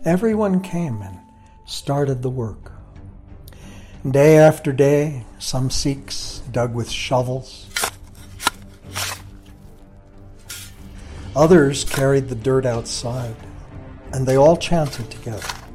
everyone came and started the work. Day after day, some Sikhs dug with shovels. Others carried the dirt outside, and they all chanted together.